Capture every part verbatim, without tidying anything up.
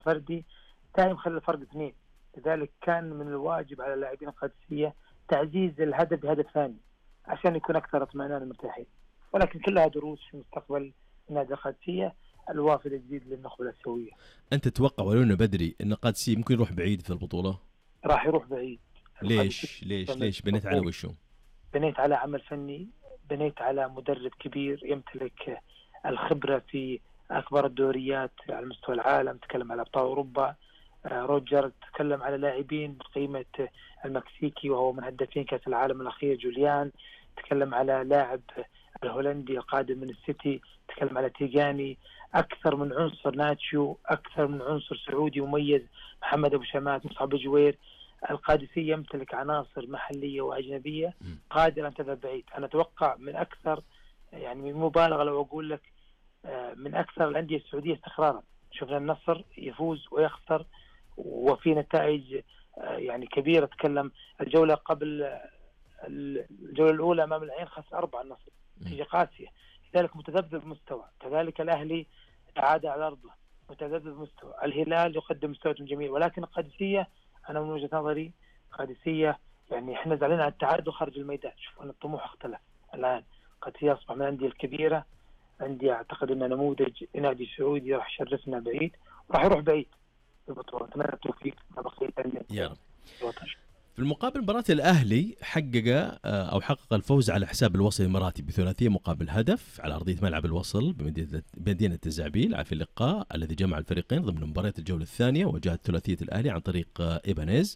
فردي دائما خلى الفرق اثنين. لذلك كان من الواجب على اللاعبين القادسية تعزيز الهدف بهدف ثاني عشان يكون أكثر اطمئنان ومرتاحين. ولكن كلها دروس في مستقبل النادي القادسية الوافد الجديد للنخبة الآسيوية. أنت تتوقع ولو إنه بدري إن القادسية ممكن يروح بعيد في البطولة؟ راح يروح بعيد. ليش ليش ليش بنيت على وشو؟ بنيت على عمل فني، بنيت على مدرب كبير يمتلك الخبرة في أكبر الدوريات على مستوى العالم، تكلم على أبطال أوروبا. روجر تكلم على لاعبين بقيمة المكسيكي وهو من هدافين كأس العالم الأخير جوليان، تكلم على لاعب الهولندي القادم من السيتي، تكلم على تيجاني، أكثر من عنصر ناتشو، أكثر من عنصر سعودي مميز محمد أبو شمات، مصعب جوير. القادسية يمتلك عناصر محلية وأجنبية قادرة أن تذهب بعيد. أنا أتوقع من أكثر، يعني من مبالغة لو أقول لك من أكثر الأندية السعودية استقرارا. شفنا النصر يفوز ويخسر وفي نتائج يعني كبيرة. تكلم الجولة قبل الجولة الأولى أمام العين خسر أربعة النصر، نتيجة قاسية. لذلك متذبذب مستوى. كذلك الأهلي عاد على أرضه متذبذب مستوى. الهلال يقدم مستوى جميل، ولكن القادسية أنا من وجهة نظري القادسية يعني إحنا زعلنا على التعادل خارج الميدان. شوف أن الطموح اختلف الآن. القادسية أصبح من الأندية الكبيرة، عندي أعتقد أنه نموذج نادي سعودي راح يشرفنا بعيد وراح يروح بعيد في البطولة. أتمنى التوفيق لبقية يا رب. في المقابل مباراة الأهلي حقق أو حقق الفوز على حساب الوصل الإماراتي بثلاثية مقابل هدف على أرضية ملعب الوصل بمدينة الزعبيل في اللقاء الذي جمع الفريقين ضمن مباراة الجولة الثانية. وجاءت ثلاثية الأهلي عن طريق إيبانيز.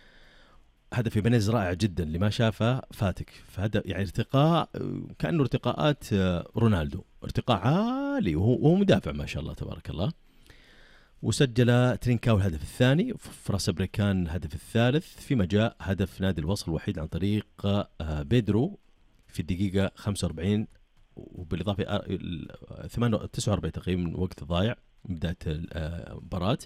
هدف إيبانيز رائع جدا اللي ما شافه فاتك. فهذا يعني ارتقاء كأنه ارتقاءات رونالدو، ارتقاء عالي وهو مدافع ما شاء الله تبارك الله. وسجل ترينكاو الهدف الثاني، فراس بريكان الهدف الثالث، فيما جاء هدف نادي الوصل الوحيد عن طريق بيدرو في الدقيقة خمسة وأربعين، وبالإضافة تسعة وأربعين تقريبا وقت ضايع من بداية المباراة.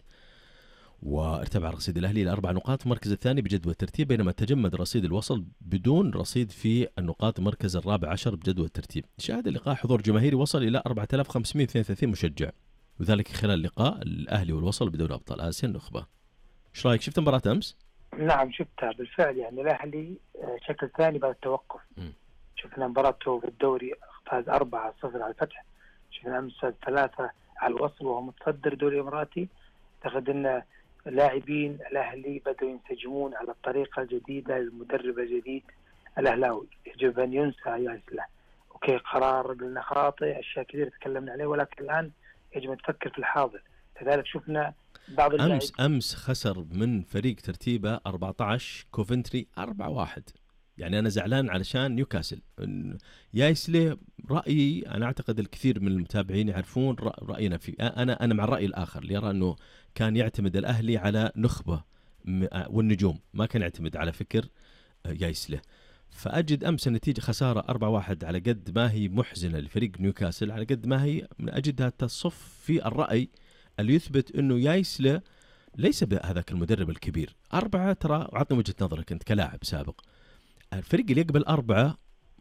وارتفع رصيد الأهلي إلى أربع نقاط في المركز الثاني بجدول الترتيب، بينما تجمد رصيد الوصل بدون رصيد في النقاط المركز الرابع عشر بجدول الترتيب. شاهد اللقاء حضور جماهيري وصل إلى أربعة آلاف وخمسمائة واثنين وثلاثين مشجع، وذلك خلال اللقاء الأهلي والوصل بدوري أبطال آسيا النخبة. إيش رأيك؟ شفت مباراة أمس؟ نعم شفتها بالفعل. يعني الأهلي شكل ثاني بعد التوقف. م. شفنا مباراته في الدوري فاز أربعة صفر على الفتح، شفنا أمس ثلاثة على الوصل وهو متصدر دوري الإماراتي. أعتقد أن لاعبين الأهلي بدأوا ينسجمون على الطريقة الجديدة للمدرب الجديد الأهلاوي. يجب أن ينسى يا إسلام. أوكي قرار قلنا خاطئ، أشياء كثير تكلمنا عليه، ولكن الآن يجب أن تفكر في الحاضر. كذلك شفنا بعض اللاعبين أمس أمس خسر من فريق ترتيبه أربعة عشر كوفنتري أربعة واحد. يعني أنا زعلان علشان نيوكاسل. يايسلي رأيي أنا أعتقد الكثير من المتابعين يعرفون رأينا فيه. أنا أنا مع الرأي الآخر اللي يرى أنه كان يعتمد الأهلي على نخبة والنجوم، ما كان يعتمد على فكر يايسلي. فأجد أمس النتيجة خسارة أربعة واحد على قد ما هي محزنة لفريق نيوكاسل، على قد ما هي من أجدها تصف في الرأي اللي يثبت أنه يايسلي ليس هذاك المدرب الكبير. أربعة ترى عطني وجهة نظرك أنت كلاعب سابق، الفريق اللي يقبل أربعة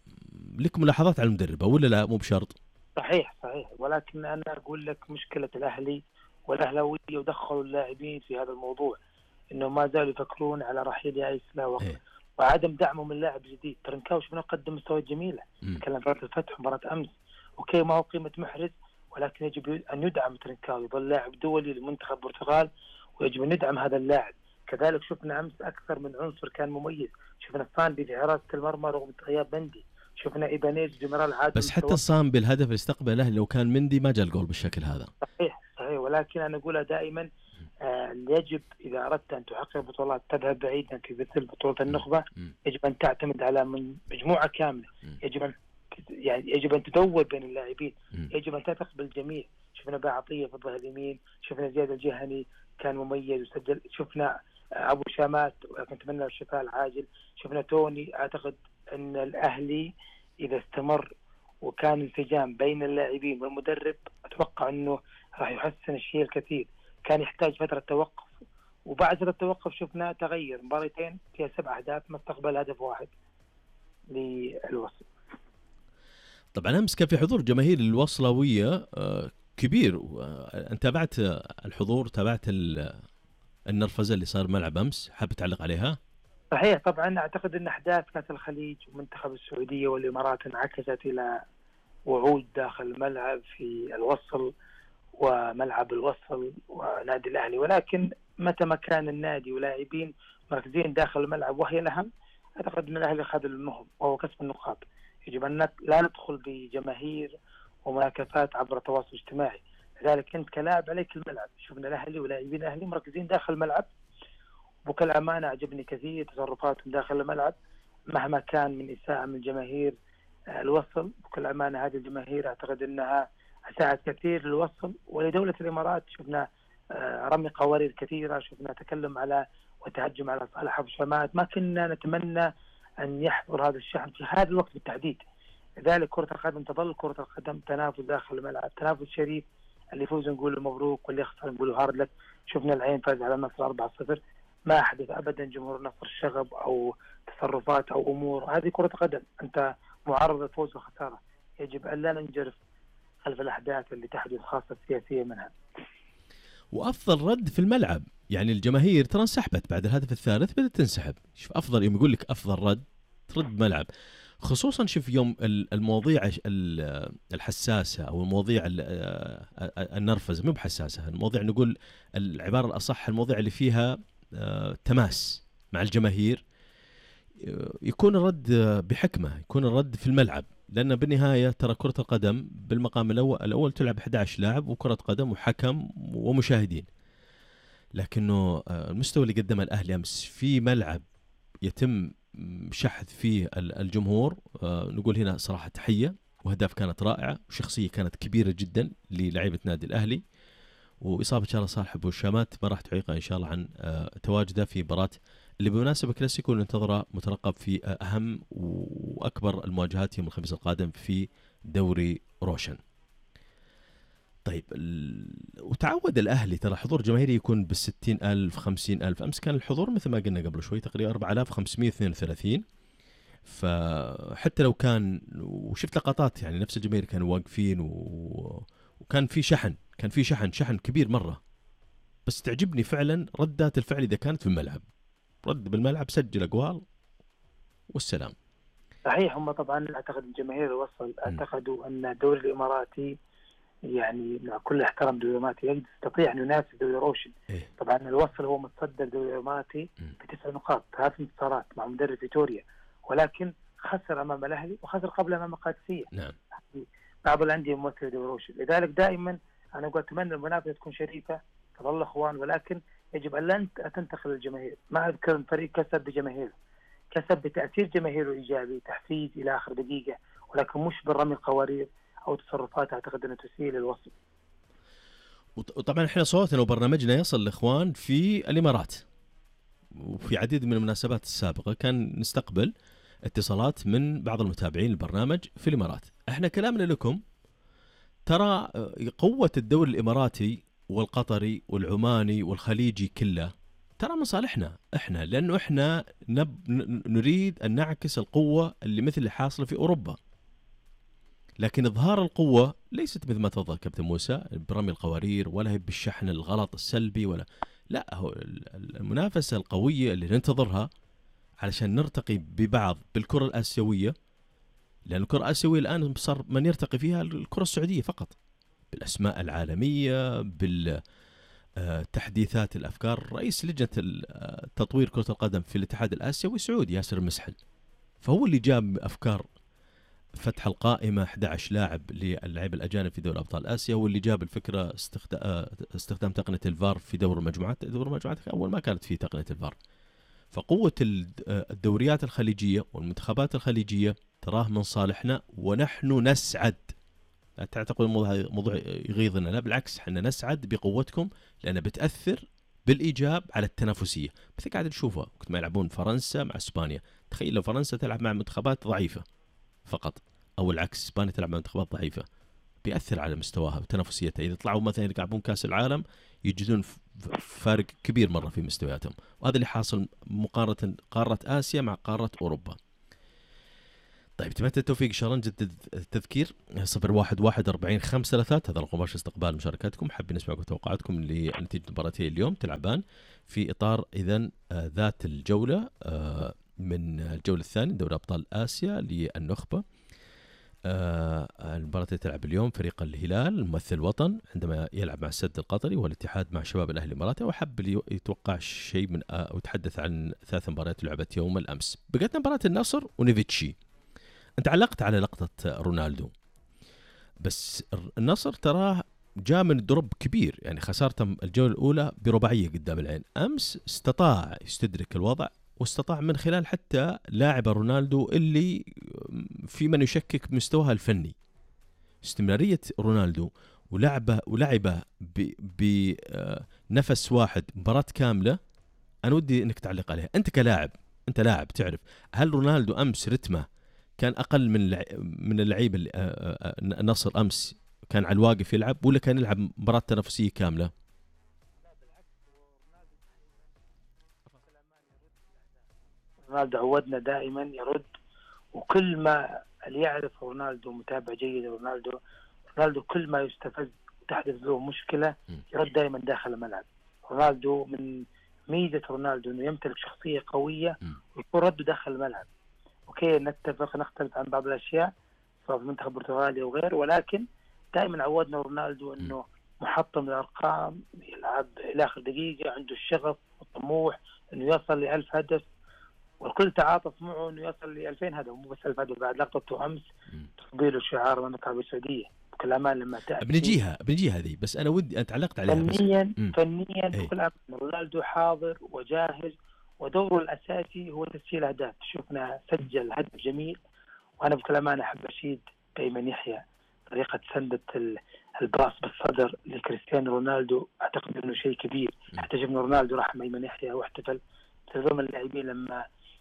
لك ملاحظات على المدرب ولا لا؟ مو بشرط. صحيح صحيح، ولكن أنا أقول لك مشكلة الأهلي والأهلاوية ودخلوا اللاعبين في هذا الموضوع إنه ما زالوا يفكرون على رحيل يايسلا وقت إيه. وعدم دعمه من لاعب جديد. ترنكاو شفنا قدم مستوى جميلة، تكلم في الفتح مباراة أمس. أوكي ما هو قيمة محرز، ولكن يجب أن يدعم ترنكاو، يظل لاعب دولي لمنتخب البرتغال ويجب أن ندعم هذا اللاعب. كذلك شفنا أمس أكثر من عنصر كان مميز. شفنا الصامبي في حراسة المرمى رغم غياب مندي، شفنا إيبانيز جمرال عادل. بس حتى الصامبي الهدف اللي استقبله الأهلي لو كان مندي ما جاء الجول بالشكل هذا. صحيح صحيح، ولكن أنا أقولها دائما آه يجب إذا أردت أن تحقق بطولات تذهب بعيدا في مثل بطولة النخبة يجب أن تعتمد على من مجموعة كاملة. يجب أن يعني يجب أن تدور بين اللاعبين، يجب أن تثق بالجميع. شفنا بعطية في الظهر اليمين، شفنا زياد الجهني كان مميز وسجل، شفنا أبو شامات ولكن نتمنى الشفاء العاجل، شفنا توني. أعتقد أن الأهلي إذا استمر وكان انسجام بين اللاعبين والمدرب أتوقع أنه راح يحسن الشيء الكثير. كان يحتاج فترة توقف، وبعد فترة التوقف شفنا تغير. مباراتين فيها سبع أهداف ما استقبل هدف واحد للوصل. طبعا أمس كان في حضور جماهير الوصلاوية كبير. أنت تابعت الحضور، تابعت النرفزة اللي صار ملعب أمس، حاب تعلق عليها؟ صحيح، طبعا أعتقد أن أحداث كأس الخليج ومنتخب السعودية والإمارات انعكست إلى وعود داخل الملعب في الوصل وملعب الوصل ونادي الأهلي، ولكن متى ما كان النادي ولاعبين مركزين داخل الملعب وهي الأهم، أعتقد أن الأهلي خذ المهم وهو كسب النقاط. يجب أن لا ندخل بجماهير ومناكفات عبر التواصل الاجتماعي، لذلك أنت كلاعب عليك الملعب. شفنا الأهلي ولاعبين الأهلي مركزين داخل الملعب، وبكل أمانة عجبني كثير تصرفاتهم داخل الملعب مهما كان من إساءة من جماهير الوصل. بكل أمانة هذه الجماهير أعتقد أنها ساعدت كثير للوصل ولدولة الإمارات. شفنا رمي قوارير كثيرة، شفنا تكلم على وتهجم على صالح أبو شمات. ما كنا نتمنى أن يحضر هذا الشحن في هذا الوقت بالتحديد. لذلك كرة القدم تظل كرة القدم تنافس داخل الملعب، تنافس شريف، اللي يفوز نقول مبروك واللي يخسر نقول هارد لك. شفنا العين فاز على النصر أربعة صفر، ما حدث أبدا جمهور النصر شغب أو تصرفات أو أمور. هذه كرة قدم، أنت معرض للفوز والخسارة، يجب أن لا ننجرف خلف الأحداث اللي تحدث خاصة السياسية منها. وأفضل رد في الملعب، يعني الجماهير ترى انسحبت بعد الهدف الثالث، بدأت تنسحب. شوف أفضل يوم يقول لك أفضل رد ترد بملعب، خصوصا شوف يوم المواضيع الحساسة أو المواضيع النرفزة، مو بحساسة، المواضيع نقول العبارة الأصح المواضيع اللي فيها تماس مع الجماهير، يكون الرد بحكمة، يكون الرد في الملعب. لأن بالنهاية ترى كرة القدم بالمقام الأول, الأول تلعب أحد عشر لاعب وكرة قدم وحكم ومشاهدين، لكنه المستوى اللي قدمه الأهلي أمس في ملعب يتم شحذ فيه الجمهور، نقول هنا صراحة تحية، وهداف كانت رائعة وشخصية كانت كبيرة جدا للاعيبة نادي الأهلي. وإصابة إن شاء الله صالح أبو شامات ما راح تعيقه إن شاء الله عن تواجده في مباراة اللي بمناسبة كلاسيكو ننتظره مترقب في أهم وأكبر المواجهات يوم الخميس القادم في دوري روشن. طيب وتعود الأهلي ترى حضور جماهيري يكون بالستين ألف خمسين ألف. أمس كان الحضور مثل ما قلنا قبل شوي تقريبا أربعة آلاف وخمسمائة واثنين وثلاثين، فحتى لو كان وشفت لقطات يعني نفس الجماهير كانوا واقفين و... وكان في شحن كان في شحن شحن كبير مرة. بس تعجبني فعلا ردات الفعل إذا كانت في الملعب، رد بالملعب، سجل أقوال والسلام. صحيح، هم طبعا أعتقد الجماهير الوصل اعتقدوا أن الدوري الإماراتي يعني مع كل احترام الدوري الإماراتي يستطيع أن ينافس دوري روشن. إيه؟ طبعا الوصل هو متصدر الدوري الإماراتي بتسع نقاط، ثلاث انتصارات مع مدرب فيتوريا، ولكن خسر أمام الأهلي وخسر قبل أمام القادسية. نعم. بعض الأندية ممثلة دوري روشن، لذلك دائما أنا أقول أتمنى المنافسة تكون شريفة، تظل أخوان، ولكن يجب أن لا تنتقل الجماهير. ما أذكر الفريق كسب بجماهيره، كسب بتأثير جماهيره إيجابي، تحفيز إلى آخر دقيقة، ولكن مش بالرمي القوارير أو تصرفات أعتقد أنها تسيء للوصف. وطبعا احنا صوتنا وبرنامجنا يصل لإخوان في الإمارات، وفي عديد من المناسبات السابقة كان نستقبل اتصالات من بعض المتابعين البرنامج في الإمارات. احنا كلامنا لكم ترى قوة الدوري الإماراتي والقطري والعماني والخليجي كله ترى مصالحنا احنا، لأنه احنا نب نريد أن نعكس القوة اللي مثل اللي حاصلة في أوروبا. لكن إظهار القوة ليست مثل ما تفضل كابتن موسى برمي القوارير ولا هي بالشحن الغلط السلبي، ولا لا، هو المنافسة القوية اللي ننتظرها علشان نرتقي ببعض بالكرة الآسيوية، لأن الكرة الآسيوية الآن صار من يرتقي فيها الكرة السعودية فقط بالأسماء العالمية، بالتحديثات الأفكار. رئيس لجنة تطوير كرة القدم في الاتحاد الآسيوي سعودي ياسر المسحل، فهو اللي جاب أفكار فتح القائمة أحد عشر لاعب للاعب الأجانب في دوري أبطال آسيا، واللي جاب الفكرة استخدام تقنية الفار في دور المجموعات. دور المجموعات أول ما كانت فيه تقنية الفار. فقوة الدوريات الخليجية والمنتخبات الخليجية تراه من صالحنا، ونحن نسعد. لا تعتقد الموضوع يغيظنا، لا بالعكس، احنا نسعد بقوتكم لأنها بتأثر بالإيجاب على التنافسية. مثل قاعد نشوفها وقت ما يلعبون فرنسا مع إسبانيا، تخيل لو فرنسا تلعب مع منتخبات ضعيفة فقط، أو العكس إسبانيا تلعب مع منتخبات ضعيفة، بيأثر على مستواها وتنافسيتها. إذا طلعوا مثلا يلعبون كأس العالم يجدون فارق كبير مرة في مستوياتهم، وهذا اللي حاصل مقارنة قارة آسيا مع قارة أوروبا. طيب تمنى التوفيق ان شاء الله. نجدد التذكير صفر واحد واحد أربعين خمسة ثلاثات، هذا رقم مباشر استقبال مشاركاتكم. حابين نسمع توقعاتكم لنتيجة مباراتي اليوم تلعبان في اطار اذا ذات الجوله من الجوله الثانيه دوري ابطال اسيا للنخبه. المباراة تلعب اليوم فريق الهلال ممثل الوطن عندما يلعب مع السد القطري، والاتحاد مع شباب الاهلي الاماراتي. وحب يتوقع شيء من او يتحدث عن ثلاث مباريات لعبت يوم الامس. بقيت مباراة النصر ونيفيتشي. انت علقت على لقطة رونالدو، بس النصر تراه جاء من دروب كبير، يعني خسارته الجولة الأولى برباعية قدام العين. أمس استطاع يستدرك الوضع، واستطاع من خلال حتى لاعب رونالدو اللي في من يشكك بمستواه الفني، استمرارية رونالدو ولعبه ولعبه بنفس واحد مباراة كاملة. أنا ودي إنك تعلق عليها أنت كلاعب، أنت لاعب تعرف هل رونالدو أمس رتمه كان أقل من من اللعيب النصر أمس كان على الواقف يلعب، ولا كان يلعب مباراة تنافسية كاملة؟ رونالدو عودنا دائما يرد، وكل ما اللي يعرف رونالدو متابع جيد رونالدو رونالدو كل ما يستفز وتحدث له مشكلة يرد دائما داخل الملعب. رونالدو من ميزة رونالدو انه يمتلك شخصية قوية ويكون رده داخل الملعب. اوكي نتفق نختلف عن بعض الاشياء سواء في المنتخب البرتغالي او غيره، ولكن دائما عودنا رونالدو انه محطم الارقام، يلعب الى اخر دقيقة، عنده الشغف والطموح انه يوصل لألف هدف، والكل تعاطف معه انه يصل ل ألفين هدف، مو بس ألف هدف. بعد لقطته امس تقبيله شعار المملكه العربيه السعوديه بكل امان لما تاتي بنجيها بنجيها هذه، بس انا ودي انت علقت عليها فنيا فنيا بكل امان. رونالدو حاضر وجاهز، ودوره الاساسي هو تسجيل اهداف. شفنا سجل هدف جميل، وانا بكل امان احب اشيد بايمن يحيى طريقه سندة البراس بالصدر لكريستيانو رونالدو، اعتقد انه شيء كبير. حتى شفنا رونالدو راح مع ايمن يحيى واحتفل. تنظيم اللاعبين لما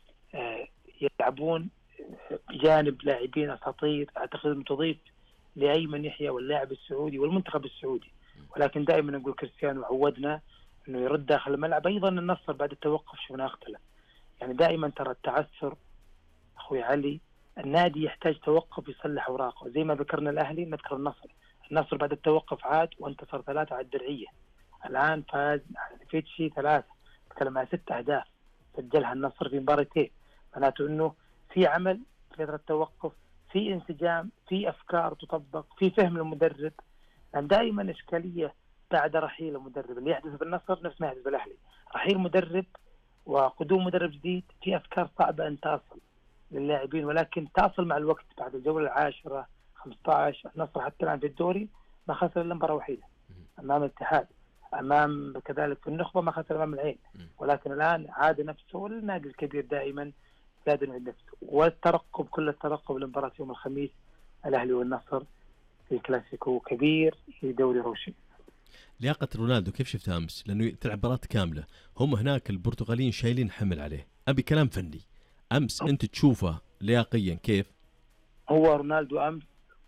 يلعبون جانب لاعبين اساطير، اعتقد انه تضيف لايمن يحيى واللاعب السعودي والمنتخب السعودي. ولكن دائما نقول كريستيانو عودنا انه يرد داخل الملعب. ايضا النصر بعد التوقف شفنا اختلف، يعني دائما ترى التعثر اخوي علي، النادي يحتاج توقف يصلح اوراقه. زي ما ذكرنا الاهلي نذكر النصر. النصر بعد التوقف عاد وانتصر ثلاثه على الدرعيه، الان فاز على فيتشي ثلاثه، تكلم عن ست اهداف سجلها النصر في مباراتين. معناته انه في عمل في فتره التوقف، في انسجام، في افكار تطبق، في فهم للمدرب. يعني دائما اشكاليه بعد رحيل المدرب اللي يحدث بالنصر نفس ما يحدث بالاهلي، رحيل مدرب وقدوم مدرب جديد، في افكار صعبه ان تصل للاعبين، ولكن تصل مع الوقت. بعد الجوله العاشره خمسة عشر النصر حتى الان في الدوري ما خسر الا مباراه وحيده امام الاتحاد، امام كذلك في النخبه ما خسر امام العين، ولكن الان عاد نفسه. والنادي الكبير دائما لازم يعيد نفسه. والترقب كل الترقب لمباراه يوم الخميس الاهلي والنصر في كلاسيكو كبير في دوري روشن. لياقة رونالدو كيف شفتها امس؟ لانه تلعب مباراة كاملة، هم هناك البرتغاليين شايلين حمل عليه. ابي كلام فني، امس انت تشوفه لياقيا كيف؟ هو رونالدو امس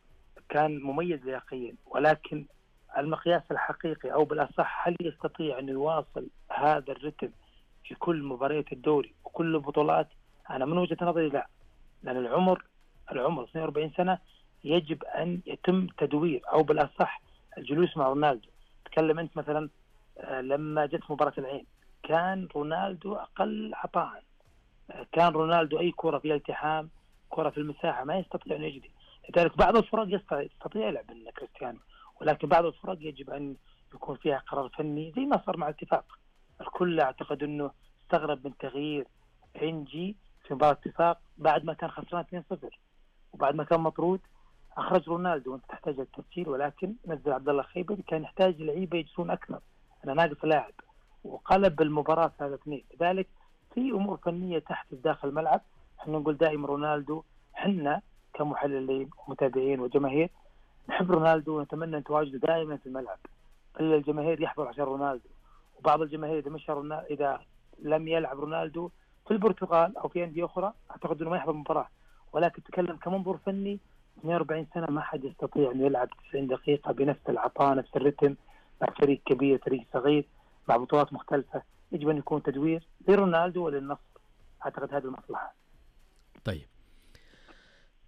كان مميز لياقيا، ولكن المقياس الحقيقي او بالاصح هل يستطيع ان يواصل هذا الرتم في كل مباريات الدوري وكل البطولات؟ انا من وجهة نظري لا، لان العمر العمر اثنين وأربعين سنة يجب ان يتم تدوير، او بالاصح الجلوس مع رونالدو. تكلم انت مثلا لما جت مباراة العين كان رونالدو اقل عطاء، كان رونالدو اي كرة فيها التحام، كرة في المساحة ما يستطيع ان يجري. لذلك بعض الفرق يستطيع يلعب من كريستيانو، ولكن بعض الفرق يجب ان يكون فيها قرار فني زي ما صار مع اتفاق. الكل اعتقد انه استغرب من تغيير انجي في مباراة اتفاق بعد ما كان خسران اثنين صفر وبعد ما كان مطرود، اخرج رونالدو وانت تحتاج التسجيل، ولكن نزل عبد الله خيبري كان يحتاج لعيبه يجلسون اكثر، انا ناقص لاعب، وقلب المباراه هذا اثنين. لذلك في امور فنيه تحدث داخل الملعب. احنا نقول دائما رونالدو، احنا كمحللين ومتابعين وجماهير نحب رونالدو ونتمنى ان تواجده دائما في الملعب. كل الجماهير يحضر عشان رونالدو، وبعض الجماهير اذا مشى رونالدو، اذا لم يلعب رونالدو في البرتغال او في انديه اخرى اعتقد انه ما يحضر المباراه. ولكن تكلم كمنظور فني، اثنين وأربعين سنة ما حد يستطيع أن يلعب تسعين دقيقة بنفس العطاء نفس الرتم مع فريق كبير فريق صغير مع بطولات مختلفة. يجب أن يكون تدوير لرونالدو وللنصر، أعتقد هذه المصلحة. طيب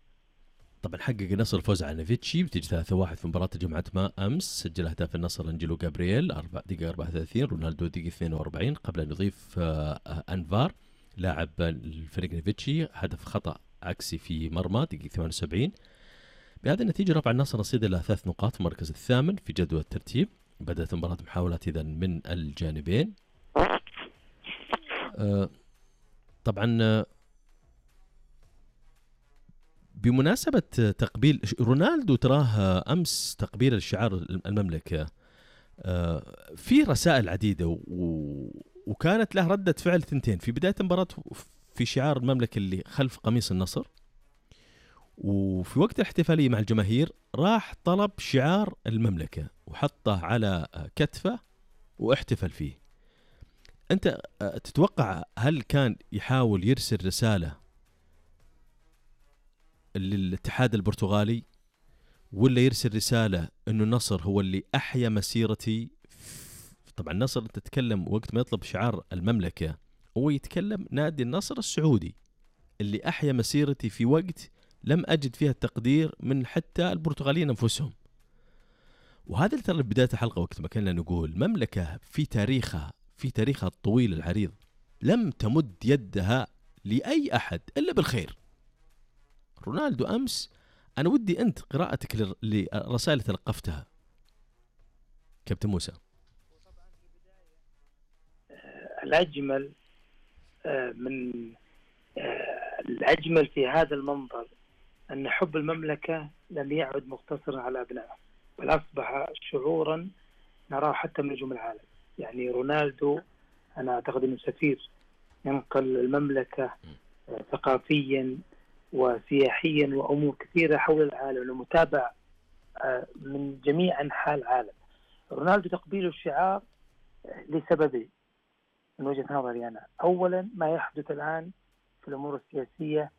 طبعا حقق النصر الفوز على نيفيتشي بنتيجة ثلاثة واحد في مباراة جمعة ما أمس. سجل أهداف النصر أنجلو جابرييل أربع دقيقة أربعة وثلاثين، رونالدو دقيقة اثنين وأربعين، قبل أن يضيف أنفار لاعب الفريق نيفيتشي هدف خطأ عكسي في مرمى دقيقة ثمانية وسبعين. بهذه النتيجة رفع النصر رصيده إلى ثلاث نقاط في المركز الثامن في جدول الترتيب. بدأت المباراة محاولات إذن من الجانبين. أه طبعا أه بمناسبة تقبيل رونالدو تراه أمس تقبيل الشعار المملكة أه في رسائل عديدة وكانت له ردة فعل ثنتين في بداية المباراة في شعار المملكة اللي خلف قميص النصر، وفي وقت الاحتفالية مع الجماهير راح طلب شعار المملكة وحطه على كتفه واحتفل فيه. أنت تتوقع هل كان يحاول يرسل رسالة للاتحاد البرتغالي ولا يرسل رسالة إنه النصر هو اللي أحيا مسيرتي؟ طبعا النصر تتكلم وقت ما يطلب شعار المملكة هو يتكلم نادي النصر السعودي اللي أحيا مسيرتي في وقت لم أجد فيها التقدير من حتى البرتغاليين أنفسهم. وهذا اللي ترى بداية الحلقة وقت ما كنا نقول مملكة في تاريخها في تاريخها الطويل العريض لم تمد يدها لأي أحد إلا بالخير. رونالدو أمس أنا ودي أنت قراءتك للرسائل اللي تلقفتها كابتن موسى. الأجمل من الأجمل في هذا المنظر أن حب المملكة لم يعد مقتصرا على أبنائه، بل أصبح شعورا نراه حتى من نجوم العالم. يعني رونالدو أنا أعتقد أنه سفير ينقل المملكة ثقافيا وسياحيا وأمور كثيرة حول العالم ومتابع من جميع أنحاء العالم. رونالدو تقبيله الشعار لسببين من وجهة نظري أنا. أولا ما يحدث الآن في الأمور السياسية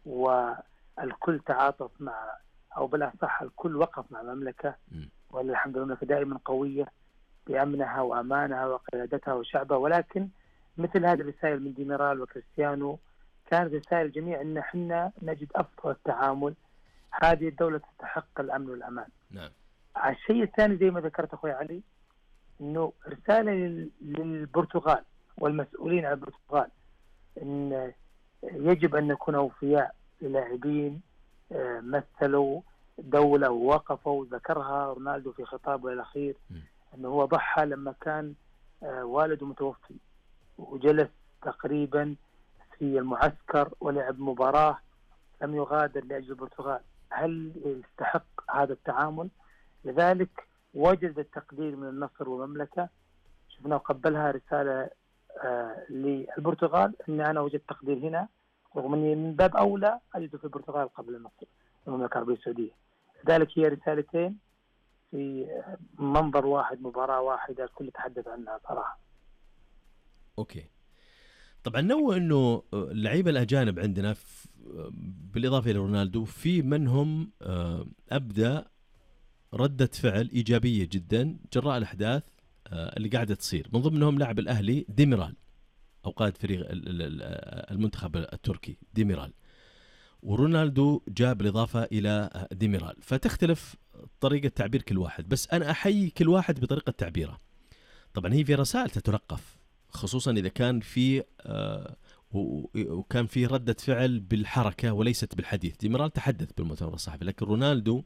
والكل تعاطف مع أو بالأصح الكل وقف مع المملكة، والحمد لله المملكة دائما قوية بأمنها وأمانها وقيادتها وشعبها. ولكن مثل هذه الرسائل من ديميرال وكريستيانو كانت رسائل جميع أن احنا نجد أفضل التعامل، هذه الدولة تستحق الأمن والأمان. نعم. الشيء الثاني زي ما ذكرت أخوي علي أنه رسالة للبرتغال والمسؤولين عن البرتغال أن يجب أن نكون أوفياء للاعبين مثلوا دولة ووقفوا. ذكرها رونالدو في خطابه الأخير أنه هو ضحى لما كان والده متوفي وجلس تقريبا في المعسكر ولعب مباراة لم يغادر لأجل البرتغال. هل يستحق هذا التعامل؟ لذلك وجد التقدير من النصر والمملكة. شفنا وقبلها رسالة آه للبرتغال أن أنا وجدت تقدير هنا، رغم أني من باب أولى أجد في البرتغال قبل النصر والمملكة العربية السعودية. لذلك هي رسالتين في منظر واحد، مباراة واحدة الكل يتحدث عنها صراحة. أوكي. طبعا نوع أنه اللعيبة الأجانب عندنا بالإضافة إلى رونالدو في منهم أبدأ ردة فعل إيجابية جدا جراء الأحداث اللي قاعدة تصير. من ضمنهم لاعب الأهلي ديميرال أو قائد فريق المنتخب التركي ديميرال، ورونالدو جاء بالإضافة إلى ديميرال، فتختلف طريقة تعبير كل واحد، بس أنا أحيي كل واحد بطريقة تعبيره. طبعا هي في رسائل تتلقف خصوصا إذا كان في آه وكان في ردة فعل بالحركة وليست بالحديث. ديميرال تحدث بالمؤتمر الصحفي، لكن رونالدو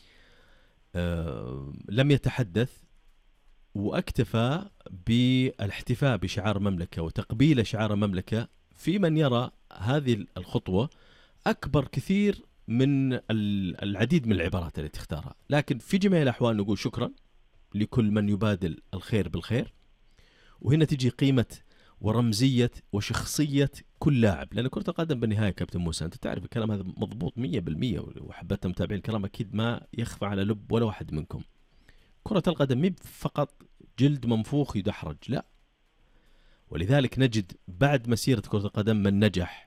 آه لم يتحدث واكتفى بالاحتفاء بشعار مملكة وتقبيل شعار مملكة، في من يرى هذه الخطوة أكبر كثير من العديد من العبارات التي تختارها. لكن في جميع الأحوال نقول شكرا لكل من يبادل الخير بالخير. وهنا تجي قيمة ورمزية وشخصية كل لاعب، لأن كرة القدم بالنهاية كابتن موسى أنت تعرف الكلام هذا مضبوط مية بالمية، وحبت متابعين الكلام أكيد ما يخفى على لب ولا واحد منكم. كرة القدم مي فقط جلد منفوخ يدحرج، لا. ولذلك نجد بعد مسيرة كرة القدم من نجح،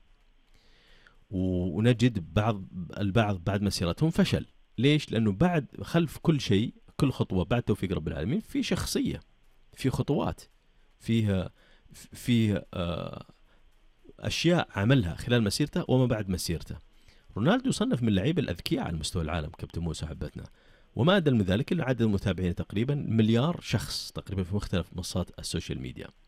ونجد بعض البعض بعد مسيرتهم فشل. ليش؟ لأنه بعد خلف كل شيء كل خطوة بعد توفيق رب العالمين في شخصية، في خطوات، فيها فيه أشياء عملها خلال مسيرته وما بعد مسيرته. رونالدو يصنف من اللعيبه الاذكياء على مستوى العالم كابتن موسى حبتنا، وما أدل من ذلك إلا عدد المتابعين تقريبا مليار شخص تقريبا في مختلف منصات السوشيال ميديا.